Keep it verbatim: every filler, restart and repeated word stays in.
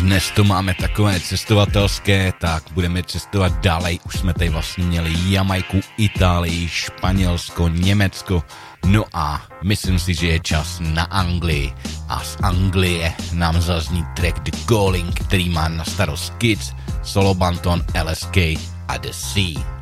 dnes to máme takové cestovatelské, tak budeme cestovat dále. Už jsme tady vlastně měli Jamajku, Itálii, Španělsko, Německo. No a myslím si, že je čas na Anglii. A z Anglie nám zazní track The Calling, který má na starost Kids, Solo Banton, L S K a The Sea.